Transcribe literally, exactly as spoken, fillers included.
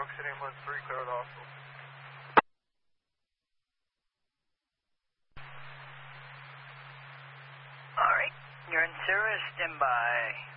York City ambulance three, clear the hospital. Alright, you're in service, stand by.